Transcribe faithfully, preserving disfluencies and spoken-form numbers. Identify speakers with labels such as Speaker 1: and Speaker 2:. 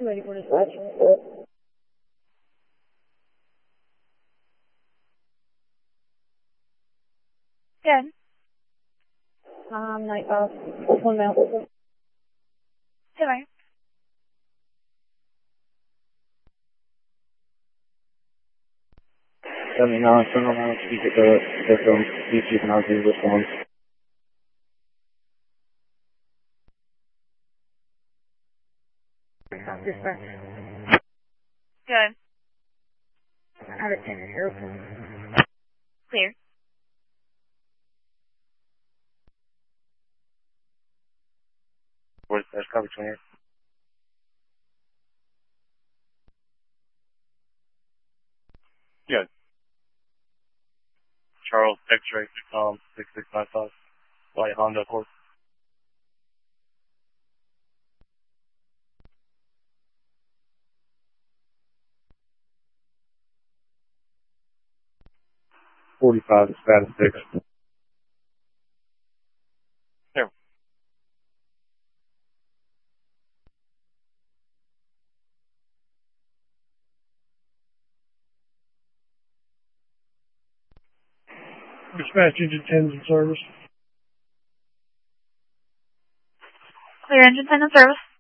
Speaker 1: two eighty-four dispatch.
Speaker 2: Good.
Speaker 1: Um, night, uh, one male.
Speaker 2: Sorry.
Speaker 3: seventy-nine, turn around, speak at the victim, see if you can argue this one.
Speaker 1: Dispatch.
Speaker 2: Good.
Speaker 1: Out of ten here.
Speaker 2: Clear.
Speaker 3: Where's that cover twenty? Yeah. Charles X-ray, um, six six nine five, White Honda Accord. forty-five, status six. Here.
Speaker 4: Dispatch engine ten's in service.
Speaker 2: Clear engine ten in service.